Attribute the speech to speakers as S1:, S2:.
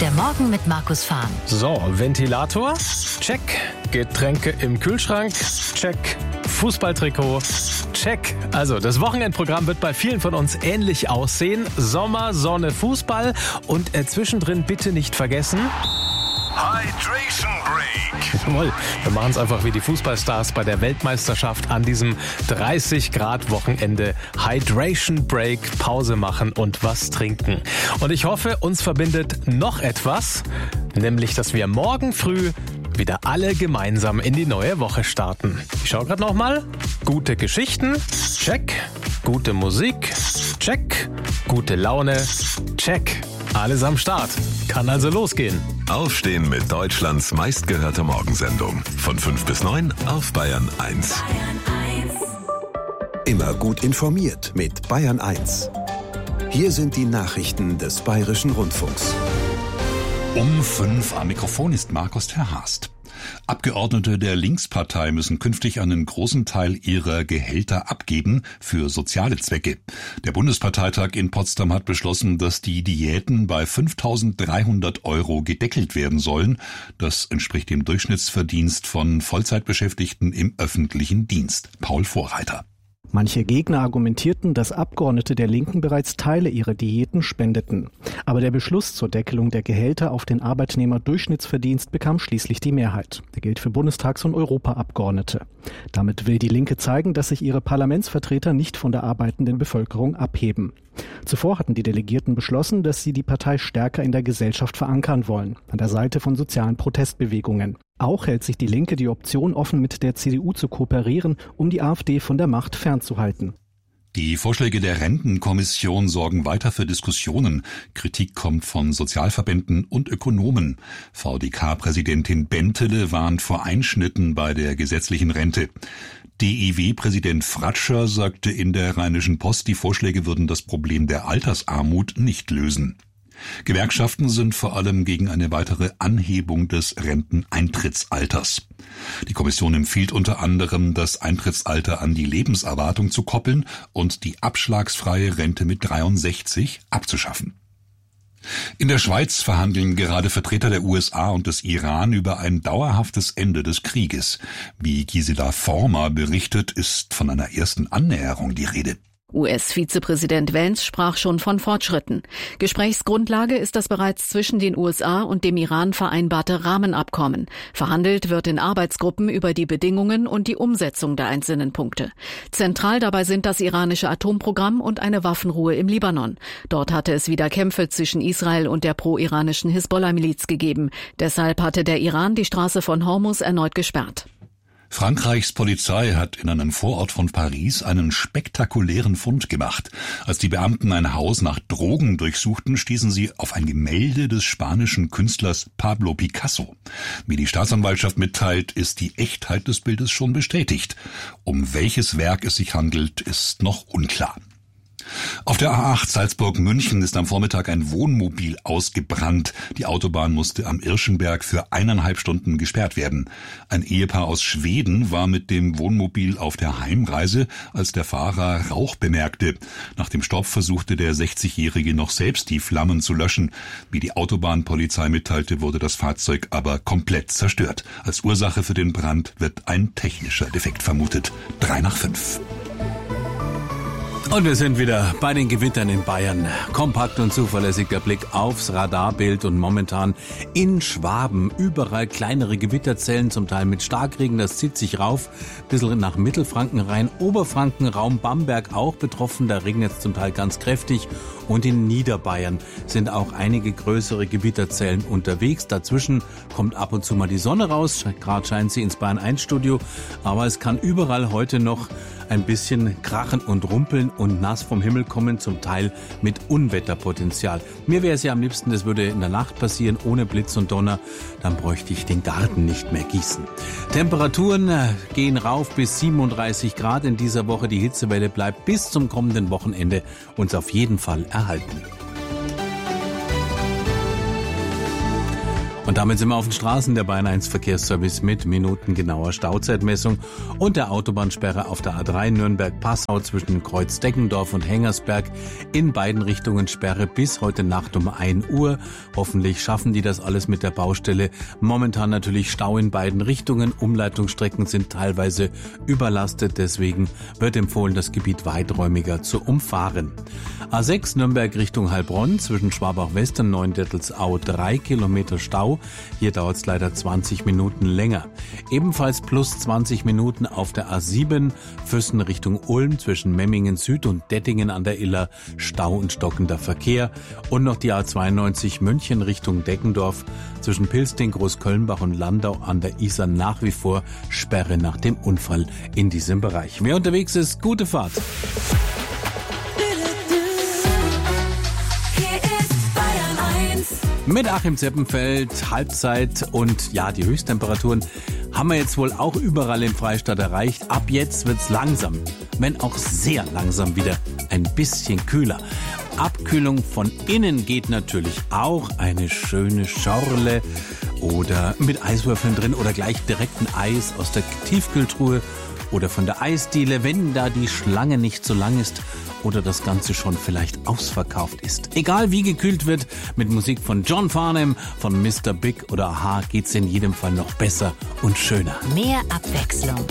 S1: Der Morgen mit Markus Fahn.
S2: So, Ventilator, check. Getränke im Kühlschrank, check. Fußballtrikot, check. Also, das Wochenendprogramm wird bei vielen von uns ähnlich aussehen. Sommer, Sonne, Fußball und zwischendrin bitte nicht vergessen...
S3: Hydration Break.
S2: Jawohl, wir machen es einfach wie die Fußballstars bei der Weltmeisterschaft an diesem 30-Grad-Wochenende. Hydration Break, Pause machen und was trinken. Und ich hoffe, uns verbindet noch etwas, nämlich, dass wir morgen früh wieder alle gemeinsam in die neue Woche starten. Ich schaue gerade nochmal. Gute Geschichten, check. Gute Musik, check. Gute Laune, check. Alles am Start. Kann also losgehen.
S3: Aufstehen mit Deutschlands meistgehörter Morgensendung. Von 5 bis 9 auf Bayern 1.
S4: Immer gut informiert mit Bayern 1. Hier sind die Nachrichten des Bayerischen Rundfunks.
S5: Um 5 am Mikrofon ist Markus Terhast. Abgeordnete der Linkspartei müssen künftig einen großen Teil ihrer Gehälter abgeben für soziale Zwecke. Der Bundesparteitag in Potsdam hat beschlossen, dass die Diäten bei 5.300 € gedeckelt werden sollen. Das entspricht dem Durchschnittsverdienst von Vollzeitbeschäftigten im öffentlichen Dienst. Paul Vorreiter.
S6: Manche Gegner argumentierten, dass Abgeordnete der Linken bereits Teile ihrer Diäten spendeten. Aber der Beschluss zur Deckelung der Gehälter auf den Arbeitnehmerdurchschnittsverdienst bekam schließlich die Mehrheit. Der gilt für Bundestags- und Europaabgeordnete. Damit will die Linke zeigen, dass sich ihre Parlamentsvertreter nicht von der arbeitenden Bevölkerung abheben. Zuvor hatten die Delegierten beschlossen, dass sie die Partei stärker in der Gesellschaft verankern wollen, an der Seite von sozialen Protestbewegungen. Auch hält sich die Linke die Option offen, mit der CDU zu kooperieren, um die AfD von der Macht fernzuhalten.
S5: Die Vorschläge der Rentenkommission sorgen weiter für Diskussionen. Kritik kommt von Sozialverbänden und Ökonomen. VDK-Präsidentin Bentele warnt vor Einschnitten bei der gesetzlichen Rente. DIW-Präsident Fratscher sagte in der Rheinischen Post, die Vorschläge würden das Problem der Altersarmut nicht lösen. Gewerkschaften sind vor allem gegen eine weitere Anhebung des Renteneintrittsalters. Die Kommission empfiehlt unter anderem, das Eintrittsalter an die Lebenserwartung zu koppeln und die abschlagsfreie Rente mit 63 abzuschaffen. In der Schweiz verhandeln gerade Vertreter der USA und des Iran über ein dauerhaftes Ende des Krieges. Wie Gisela Former berichtet, ist von einer ersten Annäherung die Rede.
S7: US-Vizepräsident Vance sprach schon von Fortschritten. Gesprächsgrundlage ist das bereits zwischen den USA und dem Iran vereinbarte Rahmenabkommen. Verhandelt wird in Arbeitsgruppen über die Bedingungen und die Umsetzung der einzelnen Punkte. Zentral dabei sind das iranische Atomprogramm und eine Waffenruhe im Libanon. Dort hatte es wieder Kämpfe zwischen Israel und der pro-iranischen Hisbollah-Miliz gegeben. Deshalb hatte der Iran die Straße von Hormuz erneut gesperrt.
S5: Frankreichs Polizei hat in einem Vorort von Paris einen spektakulären Fund gemacht. Als die Beamten ein Haus nach Drogen durchsuchten, stießen sie auf ein Gemälde des spanischen Künstlers Pablo Picasso. Wie die Staatsanwaltschaft mitteilt, ist die Echtheit des Bildes schon bestätigt. Um welches Werk es sich handelt, ist noch unklar. Auf der A8 Salzburg-München ist am Vormittag ein Wohnmobil ausgebrannt. Die Autobahn musste am Irschenberg für 1,5 Stunden gesperrt werden. Ein Ehepaar aus Schweden war mit dem Wohnmobil auf der Heimreise, als der Fahrer Rauch bemerkte. Nach dem Stopp versuchte der 60-Jährige noch selbst die Flammen zu löschen. Wie die Autobahnpolizei mitteilte, wurde das Fahrzeug aber komplett zerstört. Als Ursache für den Brand wird ein technischer Defekt vermutet. 3/5.
S8: Und wir sind wieder bei den Gewittern in Bayern. Kompakt und zuverlässig der Blick aufs Radarbild und momentan in Schwaben überall kleinere Gewitterzellen, zum Teil mit Starkregen, das zieht sich rauf, bisschen nach Mittelfranken rein, Oberfranken, Raum Bamberg auch betroffen, da regnet es zum Teil ganz kräftig und in Niederbayern sind auch einige größere Gewitterzellen unterwegs. Dazwischen kommt ab und zu mal die Sonne raus, gerade scheint sie ins Bayern 1 Studio, aber es kann überall heute noch ein bisschen krachen und rumpeln und nass vom Himmel kommen, zum Teil mit Unwetterpotenzial. Mir wäre es ja am liebsten, das würde in der Nacht passieren, ohne Blitz und Donner, dann bräuchte ich den Garten nicht mehr gießen. Temperaturen gehen rauf bis 37 Grad in dieser Woche. Die Hitzewelle bleibt bis zum kommenden Wochenende uns auf jeden Fall erhalten. Und damit sind wir auf den Straßen. Der Bayern 1 Verkehrsservice mit minutengenauer Stauzeitmessung und der Autobahnsperre auf der A3 Nürnberg-Passau zwischen Kreuz-Deggendorf und Hengersberg. In beiden Richtungen Sperre bis heute Nacht um 1 Uhr. Hoffentlich schaffen die das alles mit der Baustelle. Momentan natürlich Stau in beiden Richtungen. Umleitungsstrecken sind teilweise überlastet. Deswegen wird empfohlen, das Gebiet weiträumiger zu umfahren. A6 Nürnberg Richtung Heilbronn zwischen Schwabach-West und Neuendettelsau 3 Kilometer Stau. Hier dauert es leider 20 Minuten länger. Ebenfalls plus 20 Minuten auf der A7 Füssen Richtung Ulm zwischen Memmingen Süd und Dettingen an der Iller. Stau und stockender Verkehr. Und noch die A92 München Richtung Deggendorf zwischen Pilsting, Großkölnbach und Landau an der Isar nach wie vor Sperre nach dem Unfall in diesem Bereich. Wer unterwegs ist, gute Fahrt. Mit Achim Zeppenfeld, Halbzeit und ja, die Höchsttemperaturen haben wir jetzt wohl auch überall im Freistaat erreicht. Ab jetzt wird's langsam, wenn auch sehr langsam wieder ein bisschen kühler. Abkühlung von innen geht natürlich auch. Eine schöne Schorle oder mit Eiswürfeln drin oder gleich direkt ein Eis aus der Tiefkühltruhe oder von der Eisdiele, wenn da die Schlange nicht so lang ist oder das Ganze schon vielleicht ausverkauft ist. Egal wie gekühlt wird, mit Musik von John Farnham, von Mr. Big oder Aha geht's in jedem Fall noch besser und schöner.
S1: Mehr Abwechslung